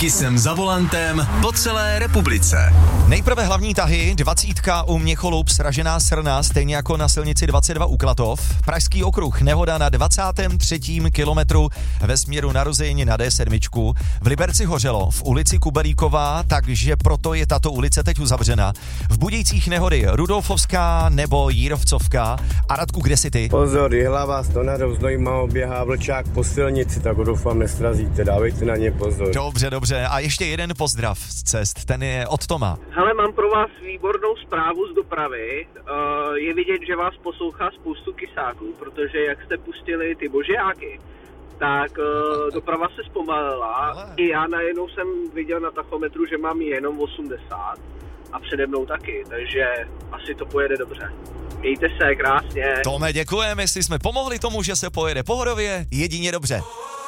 Svátky jsem za volantem po celé republice. Nejprve hlavní tahy, 20 u Měcholup, sražená srna, stejně jako na silnici 22 u Klatov. Pražský okruh, nehoda na 23. kilometru ve směru na Rozejně na D7. V Liberci hořelo, v ulici Kuberíková, takže proto je tato ulice teď uzavřena. V Budějcích nehody Rudolfovská nebo Jírovcovka. A Radku, kde jsi ty? Pozor, Jihlava, Stonarov, Znojma, běhá vlčák po silnici, tak doufám nesrazíte, dávejte na ně pozor. Dobře. A ještě jeden pozdrav z cest, ten je od Toma. Hele, mám pro vás výbornou zprávu z dopravy. Je vidět, že vás poslouchá spoustu kysáků, protože jak jste pustili ty božáky, tak doprava se zpomalila. I já najednou jsem viděl na tachometru, že mám jenom 80 a přede mnou taky, takže asi to pojede dobře. Mějte se krásně. Tome, děkujeme, jestli jsme pomohli tomu, že se pojede pohodově, jedině dobře.